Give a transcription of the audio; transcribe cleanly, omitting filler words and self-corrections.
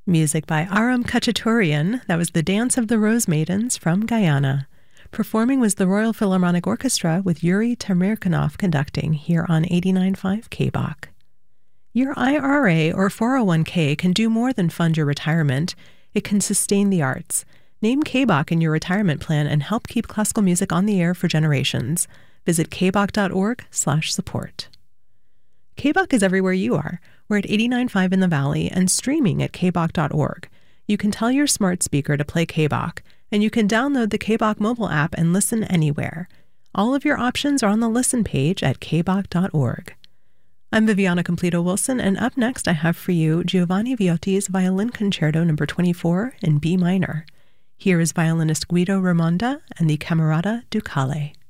Music by Aram Khachaturian. That was The Dance of the Rose Maidens from Guyana. Performing was the Royal Philharmonic Orchestra with Yuri Tamirkanov conducting here on 89.5 KBOK. Your IRA or 401k can do more than fund your retirement. It can sustain the arts. Name KBOK in your retirement plan and help keep classical music on the air for generations. Visit kbok.org/support. KBOK is everywhere you are. We're at 89.5 in the Valley and streaming at kbok.org. You can tell your smart speaker to play KBOK, and you can download the KBOK mobile app and listen anywhere. All of your options are on the listen page at kbok.org. I'm Viviana Completo-Wilson, and up next I have for you Giovanni Viotti's Violin Concerto No. 24 in B minor. Here is violinist Guido Ramonda and the Camerata Ducale.